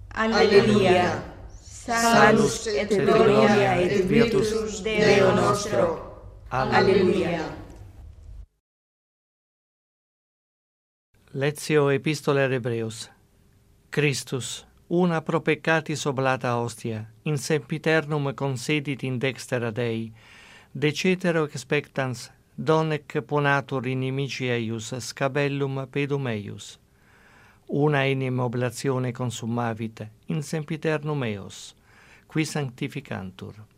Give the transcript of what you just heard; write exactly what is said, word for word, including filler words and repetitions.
Alleluia. Salus et gloria et virtus Deo nostro. Alleluia. Lectio Epistolae Hebreus. Christus, una pro peccatis oblata hostia, in sempiternum consedit in dextera Dei, de cetero expectans, donec ponatur inimici eius scabellum pedum eius. Una enim oblatione consumavit in sempiternum eos, qui sanctificantur.